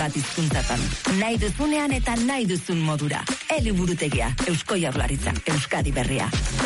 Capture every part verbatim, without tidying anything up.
bat hizkuntzatan. Nahi duzunean eta nahi duzun modura. Eliburutegia, Eusko Jaurlaritza, Euskadi Berria.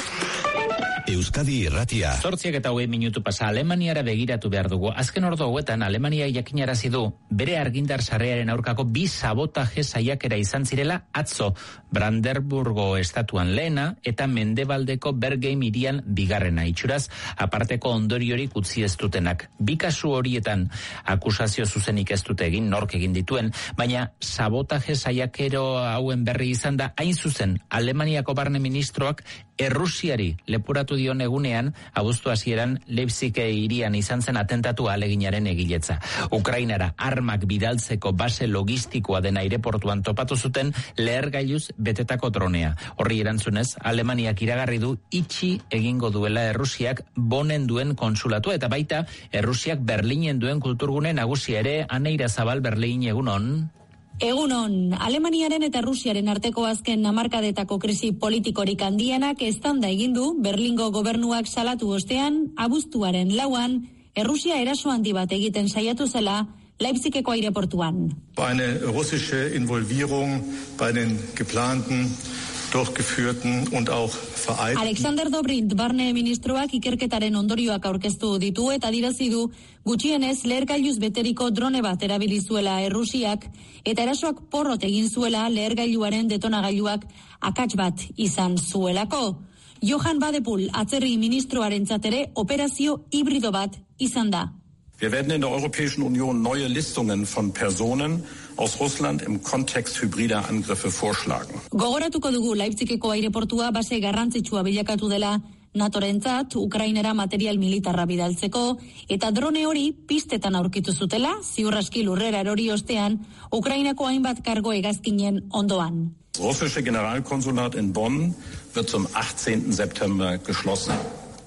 Euskadi Irratia. Zortziak eta hogei minutu pasa Alemaniara begiratu behar dugu. Azken ordu hauetan Alemania jakinarazi du bere argindar sarrearen aurkako bi sabotaje saiakera izan zirela atzo Brandenburgo estatuan lehena eta mendebaldeko Bergheim hirian bigarrena. Itxuraz aparteko ondoriorik utzi ez dutenak. Bi kasu horietan akusazio zuzenik ez dute egin, nork egin dituen, baina sabotaje saiakero hauen berri izan da hain zuzen Alemaniako barne ministroak Errusiari lepuratu dion egunean, abuztu hasieran Leipzig hirian izan zen atentatu aleginaren egiletza. Ukrainara armak bidaltzeko base logistikoa den aireportuan topatu zuten lehergailuz betetako dronea. Horri erantzunez, Alemaniak iragarri du itxi egingo duela Errusiak Bonen duen konsulatua eta baita Errusiak Berlinen duen kulturgune nagusia ere. Aneira Zabal, Berlin, egunon. Egunon, Alemaniaren eta Rusiaren arteko azken hamarkadetako krisi politikorik handienak eztanda egin du Berlingo gobernuak salatu ostean, abuztuaren lauan, Errusia eraso handi bat egiten saiatu zela Leipzigeko aireportuan. Eine russische Involvierung bei den geplanten, durchgeführten und auch vereinten. Alexander Dobrindt barne ministroak ikerketaren ondorioak aurkeztu ditu eta adierazi du gutxienez lehergailuz beteriko drone bat erabili zuela Errusiak eta erasoak porrot egin zuela lehergailuaren detonagailuak akats bat izan zuelako. Johan Wadephul atzerri ministroarentzat ere operazio hibrido bat izan da. Wir werden in der Europäischen Union neue Listungen von Personen aus Russland im Kontext hybrider Angriffe vorschlagen. Gogoratuko dugu Leipzigeko aireportua base garrantzitsua bilakatu dela NATOrentzat Ukrainera material militarra bidaltzeko eta drone hori pistetan aurkitu zutela, ziur aski lurrera erori ostean, Ukrainako hainbat kargo hegazkinen ondoan. Das russische Generalkonsulat in Bonn wird zum achtzehnten September geschlossen.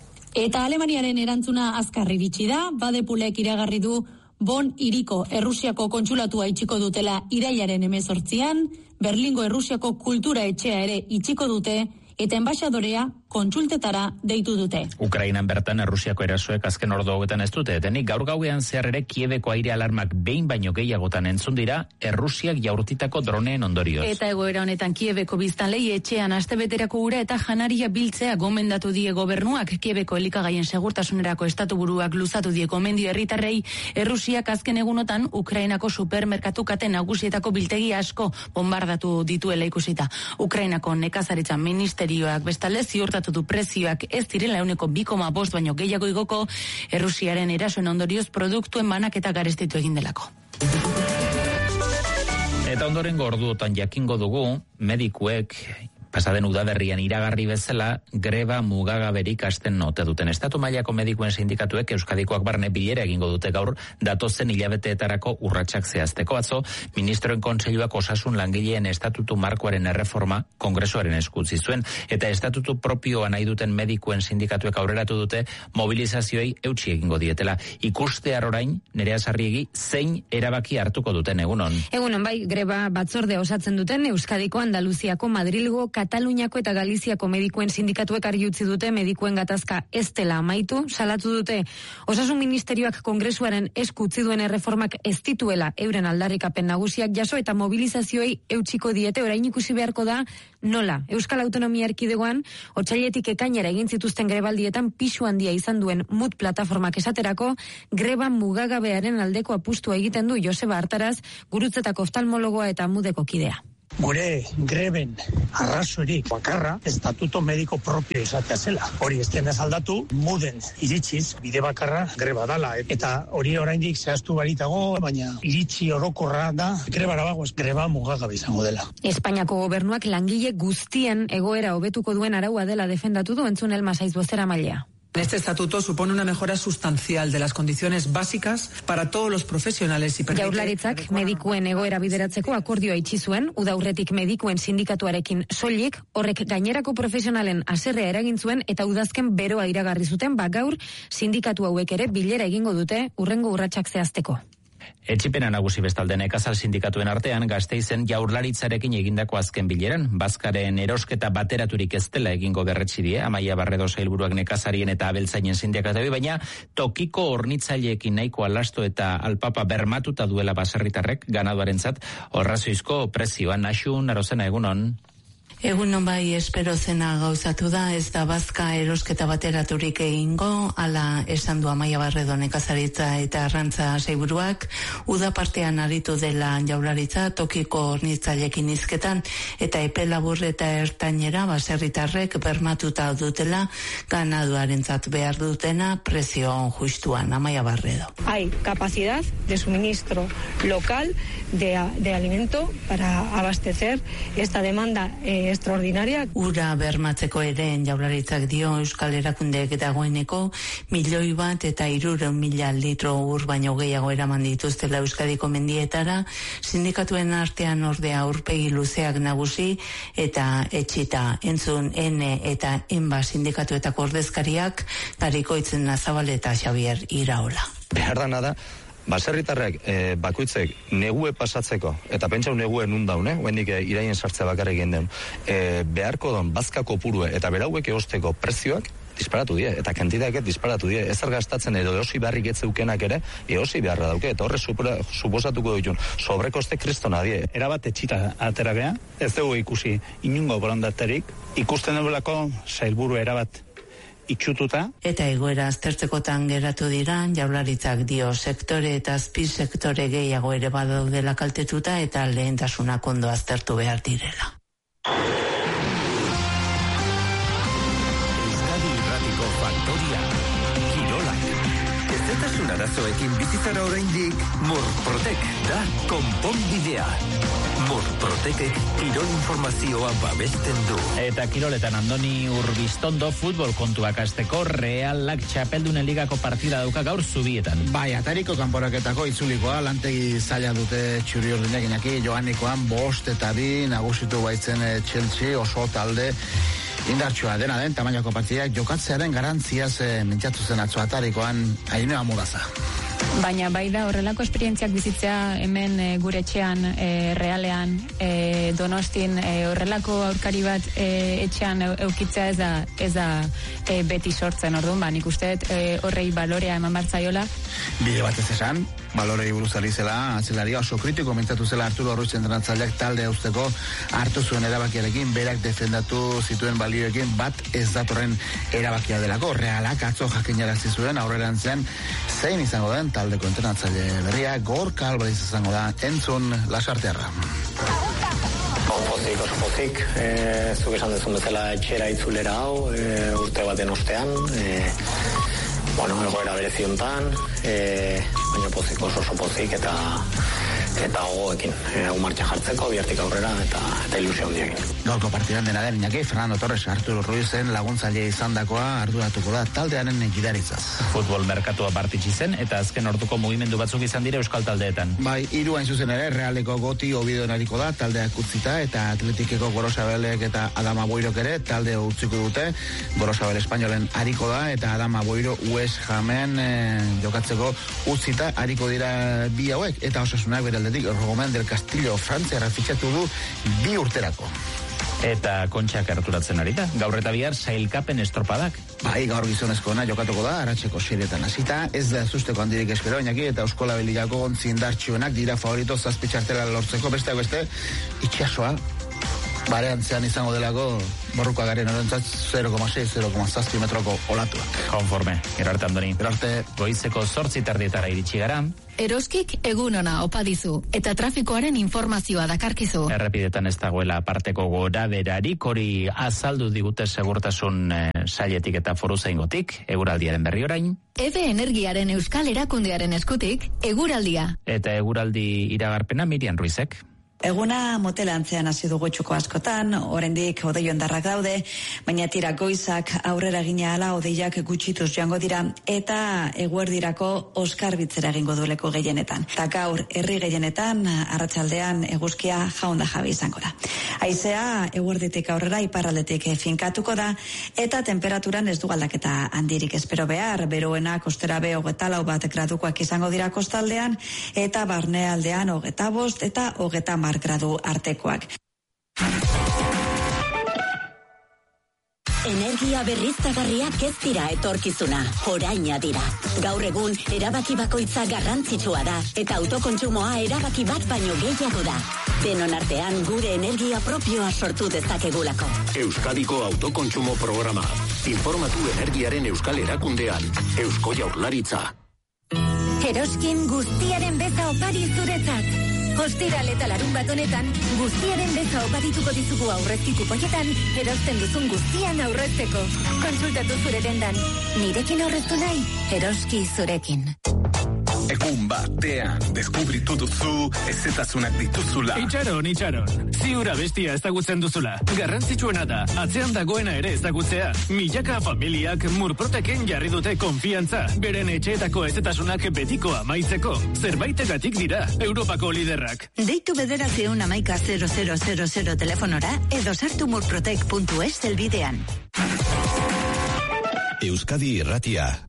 Eta Alemaniaren erantzuna azkar iritsi da, Wadephulek iragarri du Bonn hiriko Errusiako kontsulatua itxiko dutela irailaren hemezortzian, Berlingo Errusiako kultura etxea ere itxiko dute, eta enbaxadorea kontsultetara deitu dute. Ukrainan bertan Errusiako erasoek azken ordu hauetan ez dute etenik. Gaur gauean zehar ere Kiebeko aire alarmak behin baino gehiagotan entzun dira Errusiak jaurtitako droneen ondorioz. Eta egoera honetan Kiebeko biztanlei etxean astebeterako ura eta janaria biltzea gomendatu die gobernuak. Kiebeko elikagaien segurtasunerako estatuburuak luzatu die gomendio herritarrei. Errusiak azken egunotan Ukrainako supermerkatu kate nagusietako biltegi asko bombardatu dituela ikusita. Ukrainako nekazaritza ministerioak bestalde ziurtatu du prezioak ez direla ehuneko bi koma bost baino gehiago igoko Errusiaren erasoen ondorioz produktuen banaketa garestitu egin delako. Eta ondorengo orduotan jakingo dugu medikuek pasaden udaberrian iragarri bezala greba mugagaberik hasten ote duten. Estatu mailako medikuen sindikatuek Euskadikoak barne bilera egingo dute gaur datozen hilabeteetarako urratsak zehazteko. Atzo ministroen kontseiluak osasun langileen estatutu markoaren erreforma kongresuaren esku utzi zuen eta estatutu propioa nahi duten medikuen sindikatuek aurreratu dute mobilizazioei eutsi egingo dietela. Ikustear orain Nerea Sarriegi zein erabaki hartuko duten egunon. Egunon bai, greba batzordea osatzen duten Euskadiko, Andaluziako, Madrilgo, Kataluniako eta Galiziako medikuen sindikatuek argi utzi dute medikuen gatazka ez dela amaitu, salatu dute Osasun Ministerioak Kongresuaren esku utzi duen erreformak ez dituela euren aldarrikapen nagusiak jaso eta mobilizazioei eutsiko diete. Orain ikusi beharko da nola Euskal Autonomia Erkidegoan otsailetik ekainera egin zituzten grebaldietan pisu handia izan duen Mut plataformak esaterako greba mugagabearen aldeko apustua egiten du Joseba Artaraz, gurutzetako oftalmologoa eta Mudeko kidea. Gure greben arrazoirik bakarra estatuto mediko propio izatea zela. Hori ez denez aldatu, Muden iritsiz bide bakarra greba dala. Eta hori oraindik zehaztu baritago, baina iritsi orokorra da grebara bagoaz greba mugagabe izango dela. Espainiako gobernuak langile guztien egoera hobetuko duen araua dela defendatu du entzun Elma Saiz bozeramailea. Este estatuto supone una mejora sustancial de las condiciones básicas para todos los profesionales y permite... Jaurlaritzak medikuen egoera bideratzeko akordioa itxi zuen, udaurretik medikuen sindikatuarekin soilik, horrek gainerako profesionalen haserrea eragin zuen eta udazken beroa iragarri zuten, ba gaur sindikatu hauek ere bilera egingo dute urrengo urratsak zehazteko. Etxipena nagusi bestalde nekazal sindikatuen artean Gasteizen Jaurlaritzarekin egindako azken bileran. Bazkaren erosketa bateraturik ez dela egingo berretsi die, Amaia Barredo sailburuak nekazarien eta abeltzainen sindikatuei, baina tokiko hornitzaileekin nahiko alasto eta alpapa bermatuta duela baserritarrek ganaduarentzat horrazoizko prezioa. Naxun Arozena, egunon. Egun non bai espero zena gauzatu da, ez da bazka erosketa bateraturik egingo, ala esan du Amaia Barredo nekazaritza eta arrantza sailburuak, uda partean aritu dela Jaurlaritza tokiko hornitzaileekin hizketan eta epe labur eta ertainera baserritarrek bermatuta dutela ganaduarentzat behar dutena prezio justuan. Amaia Barredo. Hay capacidad de suministro local de, de alimento para abastecer esta demanda eh, extraordinaria. Ura bermatzeko ere Jaurlaritzak dio Euskal Erakundeek dagoeneko milioi bat eta hirurehun mila litro ur baino gehiago eraman dituztela Euskadiko mendietara, sindikatuen artean ordea aurpegi luzeak nagusi eta etxita entzun ene eta enba sindikatuetako ordezkariak Garikoitzen Nazabal eta Xabier Iraola. Behar dana da, baserritarrek e, bakoitzek negue pasatzeko, eta pentsau negue nun daun, eh? Oendik e, iraien sartzea bakarrik egin den, e, beharko don bazka kopurue eta berauek eosteko prezioak disparatu die, eta kantitaket disparatu die. Ezer gastatzen edo eosi beharrik etzeukenak ere, eosi beharra dauke, eta horre supera, suposatuko ditun, sobrekoste kristona die. Erabat etxita atera beha, ez dugu ikusi inungo borondaterik, ikusten dugulako sailburu erabat itxututa. Eta egoera aztertzekotan geratu dira, Jaurlaritzak dio sektore eta azpi sektore gehiago ere badaudela kaltetuta eta lehentasunak ondo aztertu behar direla. Euskadi Irratiko Faktoria Kirolak. Ezetasun arazoekin bizitara oraindik Murprotek da konponbidea. Murprotekek kirol informazioa babesten du. Eta kiroletan Andoni Urbistondo futbol kontuak hasteko Realak Txapeldunen ligako partida dauka gaur Zubietan. Bai, atariko kanporaketako itzulikoa lantegi zaila dute txuri urdinak inaki, Joanikoan bost eta bi nagusitu baitzen Chelsea oso talde indartsua dena den tamainako partidak jokatzearen garantziaz e, mintzatu zen atzo atarikoan Ainhoa Muraza. Baina bai da horrelako esperientziak bizitzea hemen e, gure etxean, e, Realean, e, Donostin, e, horrelako aurkari bat e, etxean eukitzea ez da, ez da e, beti sortzen, orduan, ba, nik uste e, horrei balorea eman bartzaiola. Bide bat ez esan, balorei buruz ari zela, atzelaria oso kritiko mintzatu zela Arturo Ruiz entrenatzaileak talde hausteko hartu zuen erabakiarekin, berak defendatu zituen balioekin bat ez datorren erabakia delako. Realak atzo jakinarazi zuen aurrerantzean zein izango den taldeko entrenatzaile berria, Gorka Alvarez izango da, entzun Lasartearra. Pozik, oso pozik, e, zuk esan dezun bezala etxera itzulera hau, e, urte baten ostean, e, bueno, egoera bereziontan, e, baina pozik, oso oso pozik eta eta gogoekin, hau e, martxa jartzeko, bihartik aurrera eta, eta ilusio handiekin. Gaurko partidan dena den, Iñaki, Fernando Torres, Arturo Ruizen laguntzaile izandakoa arduratuko da taldearen gidaritzaz. Futbol merkatua partitsi zen eta azken orduko mugimendu batzuk izan dira euskal taldeetan. Bai, hiru hain zuzen ere, Realeko Goti Obidoen ariko da, taldeak utzita eta Atletikeko Gorosabelek eta Adama Boirok ere talde utziko dute, Gorosabel Espainolen ariko da eta Adama Boiro West Hamen e, jokatzeko utzita ariko dira bi hauek eta Osasunak bere Rogomen del Castillo Frantziarra fitxatu du bi urterako. Eta kontxak erturatzen ari da, gaur eta bihar sailkapen estropadak. Bai, gaur gizonezkoena jokatuko da, aratzeko seietan hasita, ez da zusteko handirik espero, Iñaki, eta Euskola Beligako gontzindar dira favorito zazpitxartela lortzeko, beste beste, itxasoa, bareantzean izango delako, borruka garen orentzat zero koma sei, zero koma zazpi metroko olatuak. Konforme, gero arte Andoni. Gero arte. Goizeko zortzi tardietara iritsi gara. Eroskik egun ona opa dizu eta trafikoaren informazioa dakarkizu. Errepidetan ez dagoela aparteko gora berarik, hori azaldu digute segurtasun e, sailetik eta foru zaingotik, eguraldiaren berri orain. Eve Energiaren Euskal Erakundearen eskutik, eguraldia. Eta eguraldi iragarpena Miriam Ruizek. Eguna motelantzean hasi dugu txuko askotan, oraindik hodei hondarrak daude, baina tira goizak aurrera gina ala hodeiak gutxituz joango dira eta eguerdirako oskarbitzera egingo dueleko gehienetan. Ta gaur herri gehienetan arratsaldean eguzkia jaunda jabe izango da. Haizea eguerditik aurrera iparraldetik finkatuko da eta temperaturan ez du aldaketa handirik espero behar, beroenak ostera be hogeita lau bat gradukoak izango dira kostaldean eta barnealdean hogeita bost eta hogeita hamar gradu artekoak. Energia berriztagarriak ez dira etorkizuna, oraina dira. Gaur egun, erabaki bakoitza garrantzitsua da, eta autokontsumoa erabaki bat baino gehiago da. Denon artean gure energia propioa sortu dezakegulako. Euskadiko autokontsumo programa. Informatu energiaren euskal erakundean. Eusko Jaurlaritza. Eroskin guztiaren beza opari zuretzat. Ostiral eta larun bat honetan, guztiaren beza oparituko dizugu aurrezki kupoietan, erosten duzun guztian aurrezteko. Konsultatu zure dendan. Nirekin aurreztu nahi, Eroski zurekin. Egun batean, deskubritu duzu, ezetasunak dituzula. Itxaron, itxaron. Ziura bestia ezagutzen duzula. Garrantzitsuena da, atzean dagoena ere ezagutzea. Milaka familiak Murproteken jarri dute konfiantza. Beren etxeetako ezetasunak betiko amaitzeko. Zerbaitegatik dira, Europako liderrak. Deitu bederatziehun hamaika zero zero zero zero telefonora edo sartu murprotek puntu es helbidean. Euskadi Irratia.